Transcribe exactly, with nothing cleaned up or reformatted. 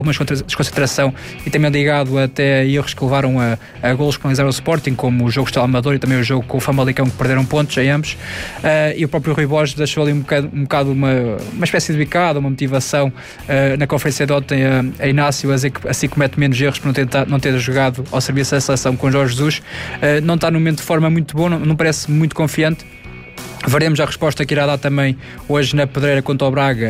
alguma desconcentração e também ligado até erros que levaram a, a golos que penalizaram o Sporting, como o jogo Estrela Amadora e também o jogo com o Famalicão, que perderam pontos a ambos. Uh, e o próprio Rui Borges deixou ali um bocado, um bocado uma, uma espécie de bicada, uma motivação uh, na conferência de ontem a, a Inácio, a dizer que assim comete menos erros por não ter, não ter jogado ao serviço da seleção com Jorge Jesus. Uh, não está num momento de forma muito bom, não, não parece muito confiante. Veremos a resposta que irá dar também hoje na pedreira contra o Braga,